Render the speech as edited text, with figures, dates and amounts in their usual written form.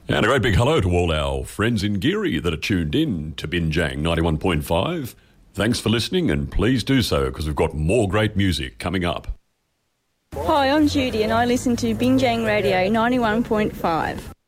And a great big hello to all our friends in Geary that are tuned in to Binjang 91.5. Thanks for listening, and please do so because we've got more great music coming up. Hi, I'm Judy and I listen to Binjang Radio 91.5.